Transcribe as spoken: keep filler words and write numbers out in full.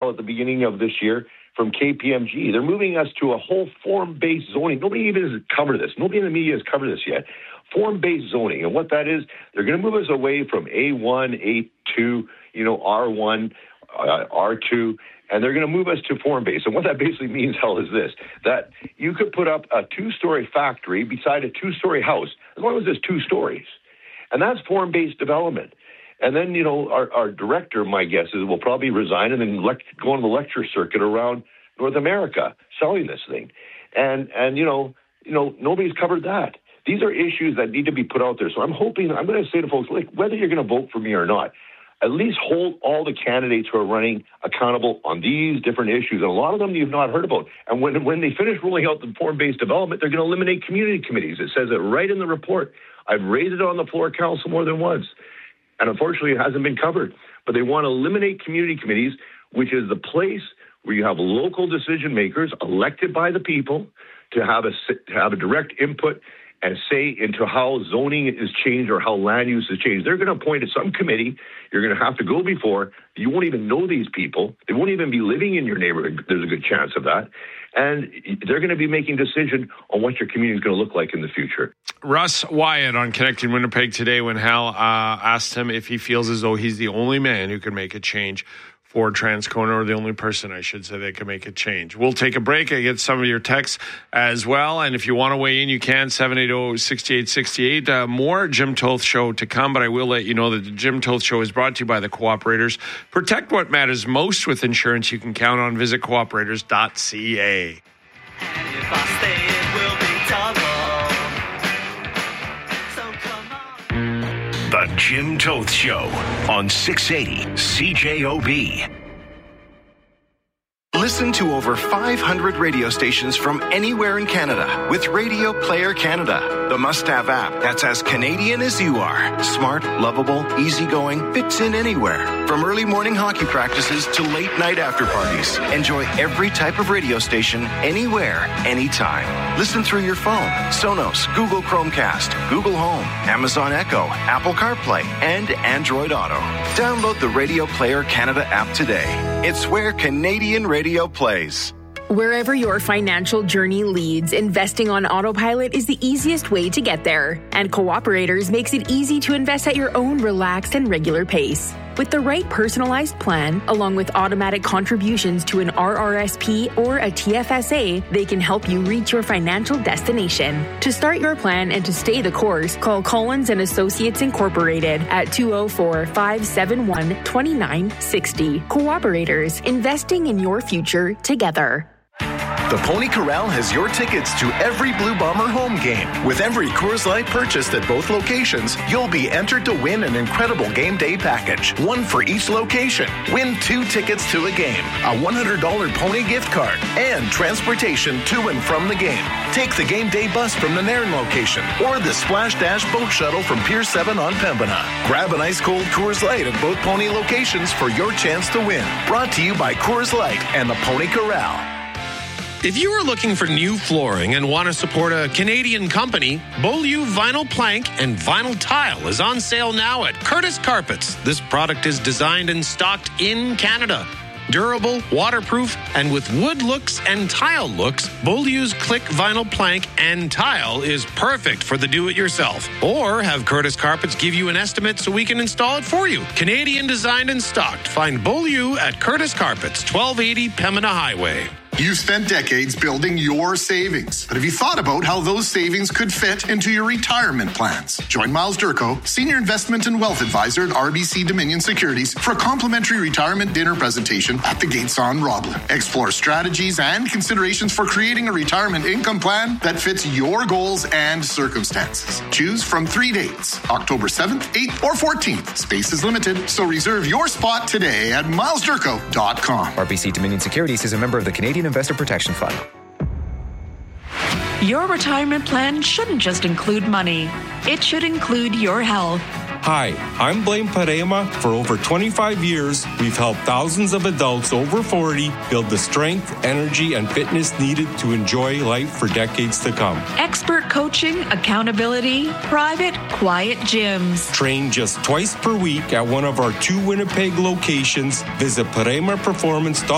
at the beginning of this year from K P M G. They're moving us to a whole form-based zoning. Nobody even has covered this. Nobody in the media has covered this yet. Form-based zoning. And what that is, they're going to move us away from A one, A two, you know, R one, uh, R two, and they're going to move us to form-based. And what that basically means, hell, is this, that you could put up a two-story factory beside a two-story house, as long as there's two stories. And that's form-based development. And then, you know, our, our director, my guess is, will probably resign and then lect- go on the lecture circuit around North America selling this thing. And, and you know, you know, nobody's covered that. These are issues that need to be put out there. So I'm hoping, I'm going to say to folks, like, whether you're going to vote for me or not, at least hold all the candidates who are running accountable on these different issues. And a lot of them you've not heard about. And when, when they finish rolling out the form-based development, they're going to eliminate community committees. It says it right in the report. I've raised it on the floor of council more than once. And unfortunately, it hasn't been covered. But they want to eliminate community committees, which is the place where you have local decision makers elected by the people to have a, to have a direct input and say into how zoning is changed or how land use is changed. They're going to appoint some committee. You're going to have to go before. You won't even know these people. They won't even be living in your neighborhood. There's a good chance of that. And they're going to be making decision on what your community is going to look like in the future. Russ Wyatt on Connecting Winnipeg today when Hal uh, asked him if he feels as though he's the only man who can make a change for Transcona, or the only person, I should say, that can make a change. We'll take a break. I get some of your texts as well. And if you want to weigh in, you can, seven eight zero, six eight six eight. Uh, more Jim Toth Show to come, but I will let you know that the Jim Toth Show is brought to you by the Cooperators. Protect what matters most with insurance you can count on. Visit cooperators dot c a. If I stay, it will be double. So come on. The Jim Toth Show on six eighty C J O B. Listen to over five hundred radio stations from anywhere in Canada with Radio Player Canada, the must-have app that's as Canadian as you are. Smart, lovable, easygoing, fits in anywhere. From early morning hockey practices to late night after parties. Enjoy every type of radio station, anywhere, anytime. Listen through your phone, Sonos, Google Chromecast, Google Home, Amazon Echo, Apple CarPlay, and Android Auto. Download the Radio Player Canada app today. It's where Canadian radio plays. Wherever your financial journey leads, investing on autopilot is the easiest way to get there. And Cooperators makes it easy to invest at your own relaxed and regular pace. With the right personalized plan, along with automatic contributions to an R R S P or a T F S A, they can help you reach your financial destination. To start your plan and to stay the course, call Collins and Associates Incorporated at two oh four, five seven one, two nine six oh. Cooperators, investing in your future together. The Pony Corral has your tickets to every Blue Bomber home game. With every Coors Light purchased at both locations, you'll be entered to win an incredible game day package. One for each location. Win two tickets to a game, a one hundred dollars Pony gift card, and transportation to and from the game. Take the game day bus from the Nairn location or the Splash Dash boat shuttle from Pier seven on Pembina. Grab an ice-cold Coors Light at both Pony locations for your chance to win. Brought to you by Coors Light and the Pony Corral. If you are looking for new flooring and want to support a Canadian company, Beaulieu Vinyl Plank and Vinyl Tile is on sale now at Curtis Carpets. This product is designed and stocked in Canada. Durable, waterproof, and with wood looks and tile looks, Beaulieu's Click Vinyl Plank and Tile is perfect for the do-it-yourself. Or have Curtis Carpets give you an estimate so we can install it for you. Canadian designed and stocked. Find Beaulieu at Curtis Carpets, twelve eighty Pembina Highway. You've spent decades building your savings, but have you thought about how those savings could fit into your retirement plans? Join Miles Durko, Senior Investment and Wealth Advisor at R B C Dominion Securities, for a complimentary retirement dinner presentation at the Gates on Roblin. Explore strategies and considerations for creating a retirement income plan that fits your goals and circumstances. Choose from three dates, October seventh, eighth, or fourteenth. Space is limited, so reserve your spot today at miles durko dot com. R B C Dominion Securities is a member of the Canadian Investor Protection Fund. Your retirement plan shouldn't just include money. It should include your health. Hi, I'm Blaine Parema. For over twenty-five years, we've helped thousands of adults over forty build the strength, energy, and fitness needed to enjoy life for decades to come. Expert coaching, accountability, private, quiet gyms. Train just twice per week at one of our two Winnipeg locations. Visit Parema Performance dot com